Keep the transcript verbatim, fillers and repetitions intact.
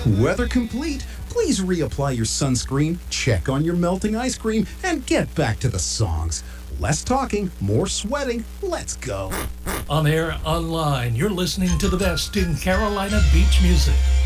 Weather complete. Please reapply your sunscreen, check on your melting ice cream, and get back to the songs. Less talking, more sweating. Let's go. On air, online, you're listening to the best in Carolina beach music.